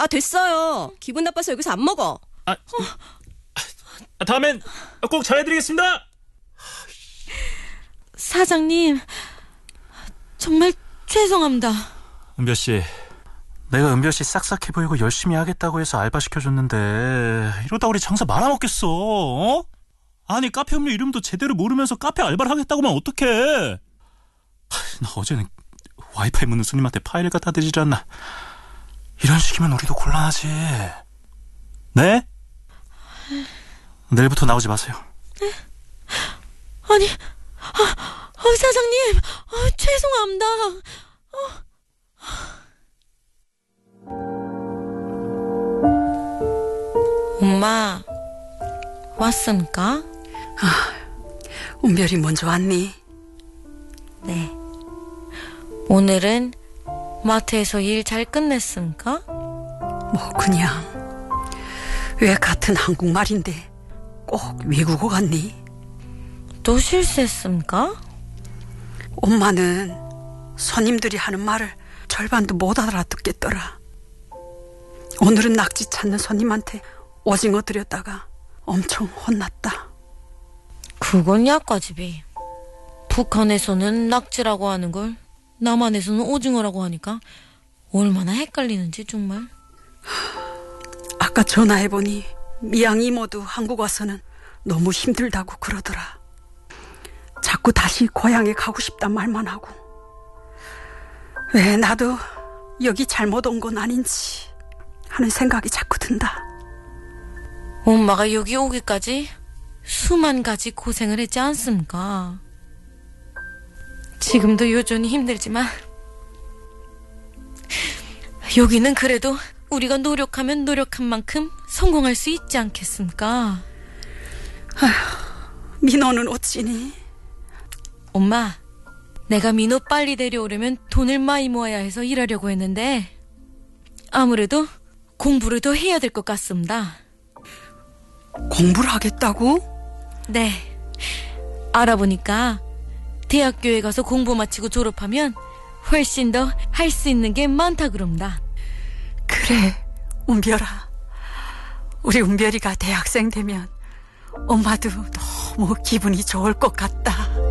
아, 됐어요. 기분 나빠서 여기서 안 먹어. 다음엔 꼭 잘해드리겠습니다. 사장님, 정말 죄송합니다. 은별씨, 내가 은별씨 싹싹해 보이고 열심히 하겠다고 해서 알바 시켜줬는데 이러다 우리 장사 말아먹겠어. 어? 아니, 카페 음료 이름도 제대로 모르면서 카페 알바를 하겠다고 하면 어떡해. 나 어제는 와이파이 묻는 손님한테 파일을 갖다 대질 않나. 이런 식이면 우리도 곤란하지. 네? 내일부터 나오지 마세요. 아니, 사장님, 죄송합니다. 엄마, 왔습니까? 은별이 먼저 왔니? 네. 오늘은 마트에서 일 잘 끝냈습니까? 뭐 그냥. 왜 같은 한국말인데 꼭 외국어 같니? 또 실수했습니까? 엄마는 손님들이 하는 말을 절반도 못 알아듣겠더라. 오늘은 낙지 찾는 손님한테 오징어 드렸다가 엄청 혼났다. 그건 약과집이. 북한에서는 낙지라고 하는 걸 남한에서는 오징어라고 하니까 얼마나 헷갈리는지 정말. 아까 전화해보니 미양 이모도 한국 와서는 너무 힘들다고 그러더라. 자꾸 다시 고향에 가고 싶단 말만 하고. 왜 나도 여기 잘못 온 건 아닌지 하는 생각이 자꾸 든다. 엄마가 여기 오기까지 수만 가지 고생을 했지 않습니까? 지금도 여전히 힘들지만 여기는 그래도 우리가 노력하면 노력한 만큼 성공할 수 있지 않겠습니까? 민호는 어찌니? 엄마, 내가 민호 빨리 데려오려면 돈을 많이 모아야 해서 일하려고 했는데 아무래도 공부를 더 해야 될 것 같습니다. 공부를 하겠다고? 네. 알아보니까 대학교에 가서 공부 마치고 졸업하면 훨씬 더 할 수 있는 게 많다 그럽니다. 그래, 은별아. 우리 은별이가 대학생 되면 엄마도 너무 기분이 좋을 것 같다.